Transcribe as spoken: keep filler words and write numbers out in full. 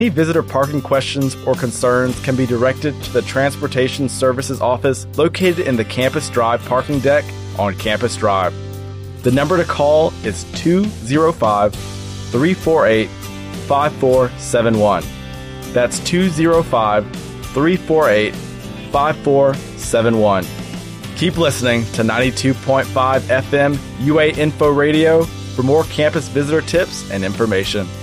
Any visitor parking questions or concerns can be directed to the Transportation Services Office located in the Campus Drive parking deck on Campus Drive. The number to call is two oh five, three four eight, five four seven one. That's two oh five, three four eight, five four seven one. Keep listening to ninety-two point five F M U A Info Radio for more campus visitor tips and information.